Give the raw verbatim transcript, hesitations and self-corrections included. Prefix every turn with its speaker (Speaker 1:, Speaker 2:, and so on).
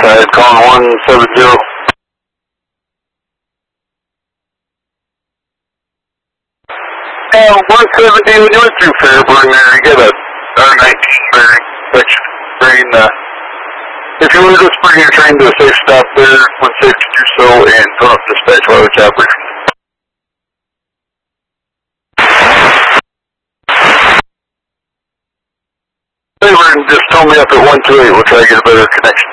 Speaker 1: side, calling one seven zero. Uh, one seventy, when you went through Fairburn there, you got a R nineteen bearing, which train, uh, if you want to just bring your train to a safe stop there, when safe to do so, and turn off dispatch while it's operating. Fairburn, just tell me up at one two eight, we'll try to get a better connection.